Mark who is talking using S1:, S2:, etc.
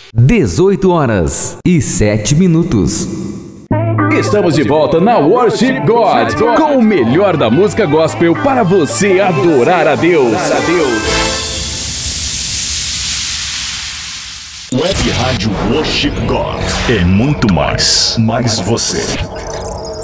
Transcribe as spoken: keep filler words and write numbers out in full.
S1: dezoito horas e sete minutos.
S2: Estamos de volta na Worship God, com o melhor da música gospel para você adorar a Deus.
S3: Web Rádio Worship God é muito mais, mais você.